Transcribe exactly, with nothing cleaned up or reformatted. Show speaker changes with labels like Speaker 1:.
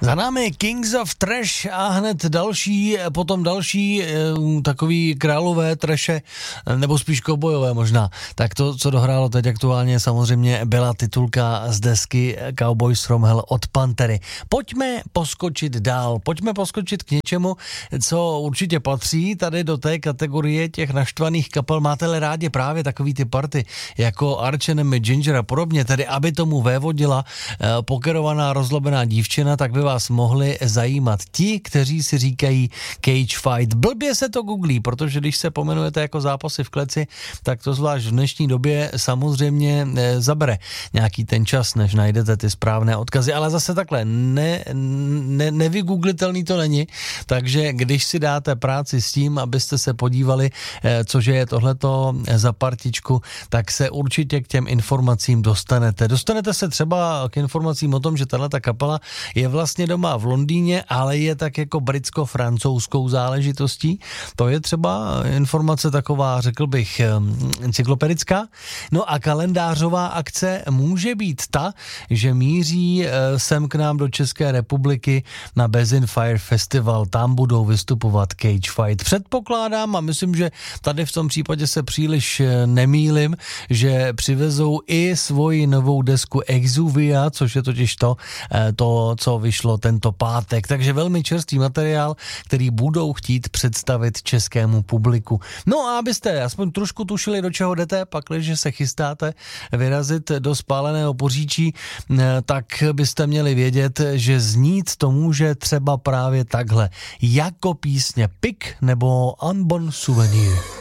Speaker 1: Za námi Kings of Trash a hned další, potom další takový králové trashe, nebo spíš kovbojové možná. Tak to, co dohrálo teď aktuálně, samozřejmě byla titulka z desky Cowboys from Hell od Pantery. Pojďme poskočit dál, pojďme poskočit k něčemu, co určitě patří tady do té kategorie těch naštvaných kapel. Máte-li rádi právě takový ty party jako Arch Enemy, Ginger a podobně, tedy aby tomu vévodila pokerovaná rozlobená dívčina, tak by vás mohli zajímat ti, kteří si říkají cage fight. Blbě se to googlí, protože když se pomenujete jako zápasy v kleci, tak to zvlášť v dnešní době samozřejmě zabere nějaký ten čas, než najdete ty správné odkazy, ale zase takhle, ne, ne, nevygooglitelný to není, takže když si dáte práci s tím, abyste se podívali, cože je tohleto za partičku, tak se určitě k těm informacím dostanete. Dostanete se třeba k informacím o tom, že tahleta kapela je vlastně doma v Londýně, ale je tak jako britsko-francouzskou záležitostí. To je třeba informace taková, řekl bych, encyklopedická. No a kalendářová akce může být ta, že míří sem k nám do České republiky na Basin Fire Festival. Tam budou vystupovat Cage Fight. Předpokládám a myslím, že tady v tom případě se příliš nemýlim, že přivezou i svoji novou desku Exuvia, což je totiž to, to, co vyšlo tento pátek. Takže velmi čerstvý materiál, který budou chtít představit českému publiku. No a abyste aspoň trošku tušili, do čeho jdete, pakliže se chystáte vyrazit do spáleného Poříčí, tak byste měli vědět, že znít to může třeba právě takhle. Jako písně Pick nebo Unborn Souvenir.